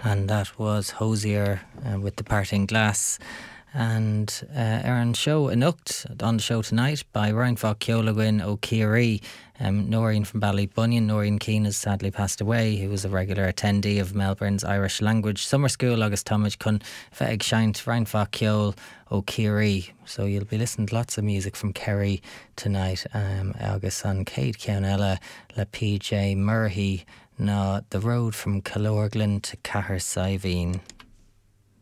and that was Hosier with The Parting Glass. And Aaron show Inucht on the show tonight by Ryan Fach Keolagwin O'Keary. Noreen from Ballybunion. Noreen Keane has sadly passed away, who was a regular attendee of Melbourne's Irish Language Summer School agus Tomage Kun Feig Shint Ryan Fach Keol O'Keary. So you'll be listening to lots of music from Kerry tonight, agus on Cade Cianella, Le PJ Murray, na The Road from Calorglin to Caher Siveen.